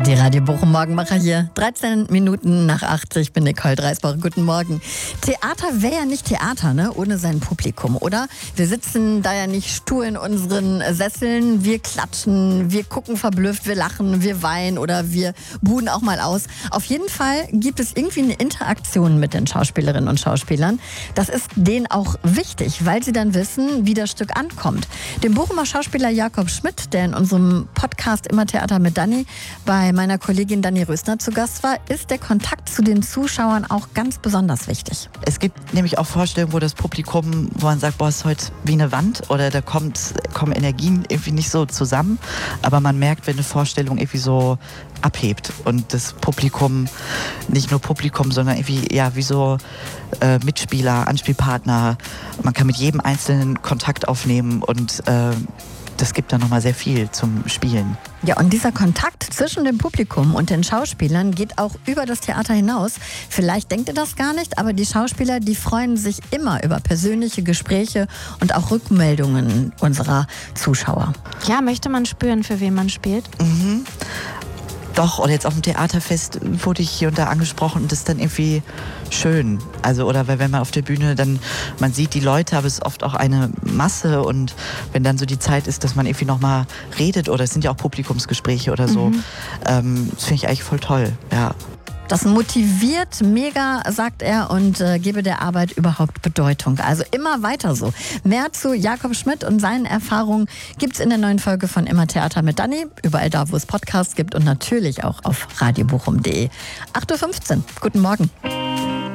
Die Radio Bochum Morgenmacher hier. 13 Minuten nach 8. Ich bin Nicole Dreisbach. Guten Morgen. Theater wäre ja nicht Theater, ne? Ohne sein Publikum, oder? Wir sitzen da ja nicht stur in unseren Sesseln. Wir klatschen, wir gucken verblüfft, wir lachen, wir weinen oder wir buhen auch mal aus. Auf jeden Fall gibt es irgendwie eine Interaktion mit den Schauspielerinnen und Schauspielern. Das ist denen auch wichtig, weil sie dann wissen, wie das Stück ankommt. Dem Bochumer Schauspieler Jakob Schmidt, der in unserem Podcast Immer Theater mit Dani bei meiner Kollegin Dani Rösner zu Gast war, ist der Kontakt zu den Zuschauern auch ganz besonders wichtig. Es gibt nämlich auch Vorstellungen, wo das Publikum, wo man sagt, boah, ist heute wie eine Wand oder da kommen Energien irgendwie nicht so zusammen. Aber man merkt, wenn eine Vorstellung irgendwie so abhebt und das Publikum, nicht nur Publikum, sondern irgendwie, ja, wie so Mitspieler, Anspielpartner. Man kann mit jedem Einzelnen Kontakt aufnehmen und das gibt dann nochmal sehr viel zum Spielen. Ja, und dieser Kontakt zwischen dem Publikum und den Schauspielern geht auch über das Theater hinaus. Vielleicht denkt ihr das gar nicht, aber die Schauspieler, die freuen sich immer über persönliche Gespräche und auch Rückmeldungen unserer Zuschauer. Ja, möchte man spüren, für wen man spielt? Mhm. Doch, oder jetzt auf dem Theaterfest wurde ich hier und da angesprochen und das ist dann irgendwie schön. Also, oder wenn man auf der Bühne dann, man sieht die Leute, aber es ist oft auch eine Masse und wenn dann so die Zeit ist, dass man irgendwie nochmal redet oder es sind ja auch Publikumsgespräche oder so, das finde ich eigentlich voll toll, ja. Das motiviert mega, sagt er, und gebe der Arbeit überhaupt Bedeutung. Also immer weiter so. Mehr zu Jakob Schmidt und seinen Erfahrungen gibt's in der neuen Folge von Immer Theater mit Dani. Überall da, wo es Podcasts gibt und natürlich auch auf radiobochum.de. 8:15 Uhr. Guten Morgen.